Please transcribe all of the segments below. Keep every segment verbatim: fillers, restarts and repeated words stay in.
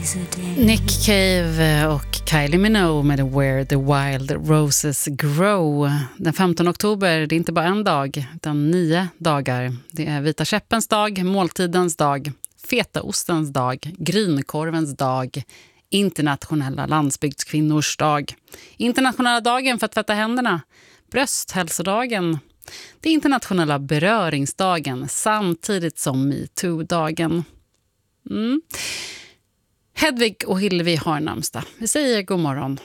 Nick Cave och Kylie Minogue med Where the Wild Roses Grow. Den femtonde oktober, det är inte bara en dag utan nio dagar. Det är vita käppens dag, måltidens dag, fetaostens dag, grynkorvens dag, internationella landsbygdskvinnors dag, internationella dagen för att tvätta händerna, brösthälsodagen, det internationella beröringsdagen samtidigt som MeToo-dagen. Mm. Hedvig och Hillevi har namnsdag. Vi säger god morgon.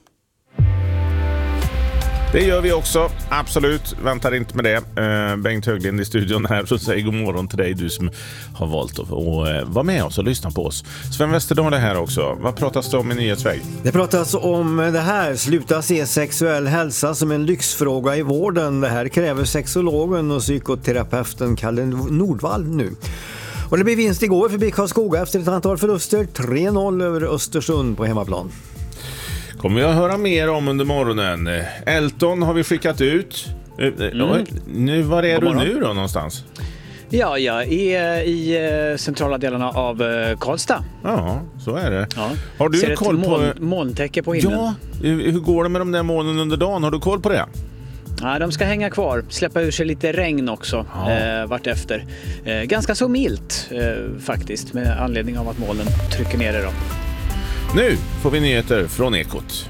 Det gör vi också, absolut. Väntar inte med det. Uh, Bengt Höglind i studion här, så säger god morgon till dig, du som har valt att uh, vara med oss och lyssna på oss. Sven Westerdahl är här också. Vad pratas det om i Nyhetsväg? Det pratas om det här. Sluta se sexuell hälsa som en lyxfråga i vården. Det här kräver sexologen och psykoterapeuten Kalle Nordvall nu. Och det blev vinst igår för B K Karlskoga efter ett antal förluster. tre noll över Östersund på hemmaplan. Kommer vi att höra mer om under morgonen. Elton har vi skickat ut. Mm. Nu, var är du nu då någonstans? Ja, jag är i centrala delarna av Karlstad. Ja, så är det. Ja. Har du Ser koll moln, på molntäcke på himlen? Ja, hur går det med de där molnen under dagen? Har du koll på det? Ja, de ska hänga kvar. Släppa ur sig lite regn också ja. eh, vart efter. Eh, ganska så milt eh, faktiskt med anledning av att molnen trycker ner det då. Nu får vi nyheter från Ekot.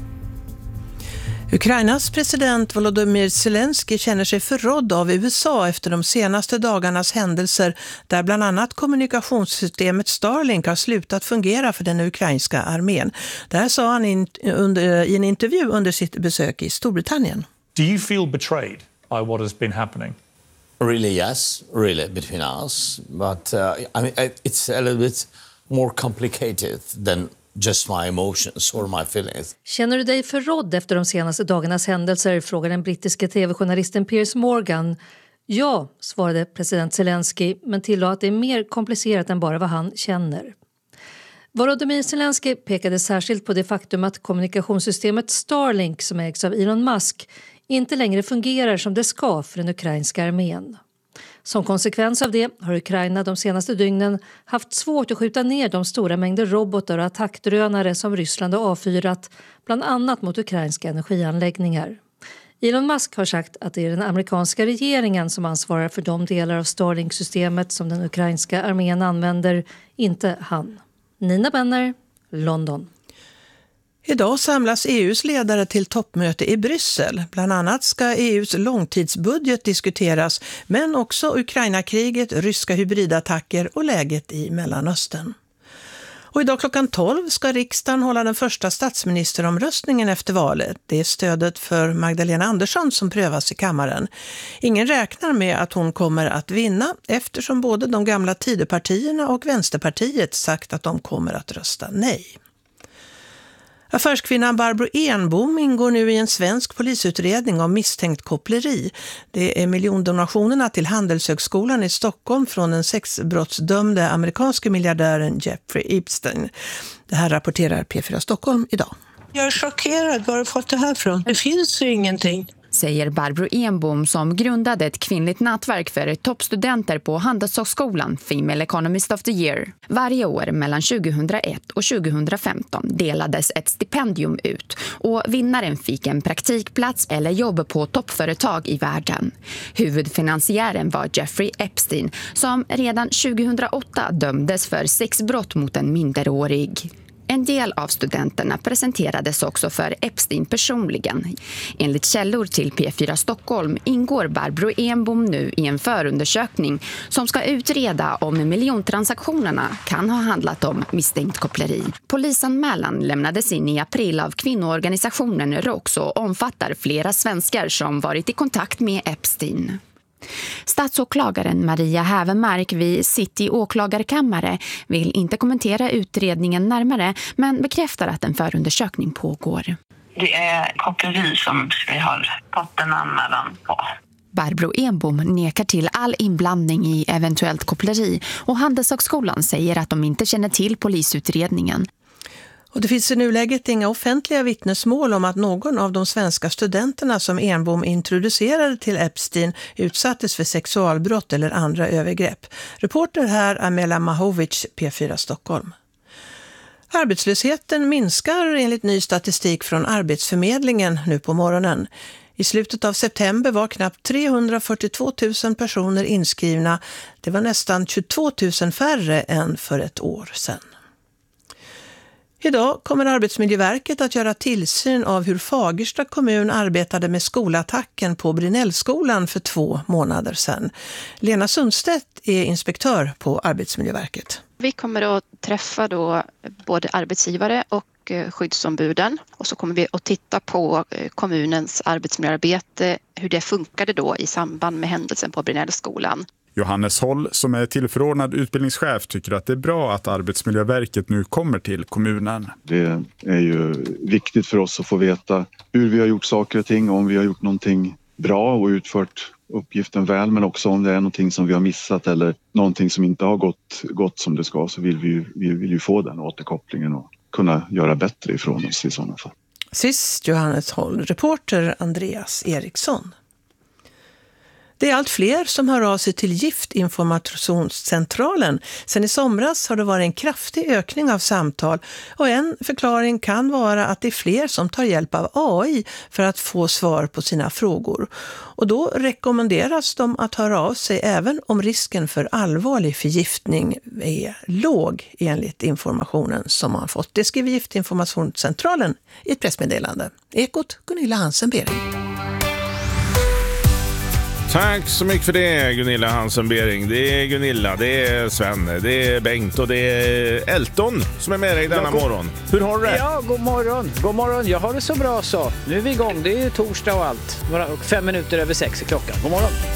Ukrainas president Volodymyr Zelensky känner sig förrådd av U S A efter de senaste dagarnas händelser där bland annat kommunikationssystemet Starlink har slutat fungera för den ukrainska armén. Det här sa han in, under, i en intervju under sitt besök i Storbritannien. Do you feel betrayed by what has been happening? Really, yes, really, between us. But uh, I mean, it's a little bit more complicated than just my emotions or my feelings. Känner du dig förrådd efter de senaste dagarnas händelser, frågar den brittiska tv-journalisten Piers Morgan. Ja, svarade president Zelensky, men tillade att det är mer komplicerat än bara vad han känner. Volodymyr Zelensky pekade särskilt på det faktum att kommunikationssystemet Starlink, som ägs av Elon Musk, inte längre fungerar som det ska för den ukrainska armén. Som konsekvens av det har Ukraina de senaste dygnen haft svårt att skjuta ner de stora mängder robotar och attackdrönare som Ryssland har avfyrat, bland annat mot ukrainska energianläggningar. Elon Musk har sagt att det är den amerikanska regeringen som ansvarar för de delar av Starlink-systemet som den ukrainska armén använder, inte han. Nina Benner, London. Idag samlas E U:s ledare till toppmöte i Bryssel. Bland annat ska E U:s långtidsbudget diskuteras, men också Ukraina-kriget, ryska hybridattacker och läget i Mellanöstern. Och idag klockan tolv ska riksdagen hålla den första statsministeromröstningen efter valet. Det är stödet för Magdalena Andersson som prövas i kammaren. Ingen räknar med att hon kommer att vinna eftersom både de gamla Tidöpartierna och Vänsterpartiet sagt att de kommer att rösta nej. Affärskvinnan Barbro Enbom ingår nu i en svensk polisutredning om misstänkt koppleri. Det är miljondonationerna till Handelshögskolan i Stockholm från den sexbrottsdömde amerikanske miljardären Jeffrey Epstein. Det här rapporterar P fyra Stockholm idag. Jag är chockerad. Var har du fått det här från? Det finns ju ingenting. Säger Barbro Enbom som grundade ett kvinnligt nätverk för toppstudenter på Handelshögskolan Female Economist of the Year. Varje år mellan tjugohundraett och tjugohundrafemton delades ett stipendium ut och vinnaren fick en praktikplats eller jobb på toppföretag i världen. Huvudfinansiären var Jeffrey Epstein som redan tjugohundraåtta dömdes för sexbrott mot en minderårig. En del av studenterna presenterades också för Epstein personligen. Enligt källor till P fyra Stockholm ingår Barbro Enbom nu i en förundersökning som ska utreda om miljontransaktionerna kan ha handlat om misstänkt koppleri. Polisanmälan lämnades in i april av kvinnoorganisationen ROX och omfattar flera svenskar som varit i kontakt med Epstein. Statsåklagaren Maria Hävermark vid City åklagarkammare vill inte kommentera utredningen närmare men bekräftar att en förundersökning pågår. Det är koppleri som vi har fått en anmälan på. Barbro Enbom nekar till all inblandning i eventuellt koppleri och Handelshögskolan säger att de inte känner till polisutredningen. Och det finns i nuläget inga offentliga vittnesmål om att någon av de svenska studenterna som Enbom introducerade till Epstein utsattes för sexualbrott eller andra övergrepp. Reporter här Amela Mahovic, P fyra Stockholm. Arbetslösheten minskar enligt ny statistik från Arbetsförmedlingen nu på morgonen. I slutet av september var knappt trehundrafyrtiotvå tusen personer inskrivna. Det var nästan tjugotvå tusen färre än för ett år sedan. Idag kommer Arbetsmiljöverket att göra tillsyn av hur Fagersta kommun arbetade med skolattacken på Brinellskolan för två månader sedan. Lena Sundstedt är inspektör på Arbetsmiljöverket. Vi kommer att träffa då både arbetsgivare och skyddsombuden och så kommer vi att titta på kommunens arbetsmiljöarbete, hur det funkade då i samband med händelsen på Brinellskolan. Johannes Holl, som är tillförordnad utbildningschef, tycker att det är bra att Arbetsmiljöverket nu kommer till kommunen. Det är ju viktigt för oss att få veta hur vi har gjort saker och ting, om vi har gjort någonting bra och utfört uppgiften väl, men också om det är någonting som vi har missat eller någonting som inte har gått, gått som det ska, så vill vi, ju, vi vill ju få den återkopplingen och kunna göra bättre ifrån oss i sådana fall. Sist Johannes Holl, reporter Andreas Eriksson. Det är allt fler som hör av sig till Giftinformationscentralen. Sen i somras har det varit en kraftig ökning av samtal och en förklaring kan vara att det är fler som tar hjälp av A I för att få svar på sina frågor. Och då rekommenderas de att höra av sig även om risken för allvarlig förgiftning är låg enligt informationen som man har fått. Det skriver Giftinformationscentralen i ett pressmeddelande. Ekot Gunilla Hansen-Bering. Tack så mycket för det, Gunilla Hansen-Bering. Det är Gunilla, det är Sven, det är Bengt och det är Elton som är med dig denna god... morgon. Hur har du det? Ja, god morgon. God morgon, jag har det så bra så. Nu är vi igång, det är ju torsdag och allt. Bara fem minuter över sex i klockan. God morgon.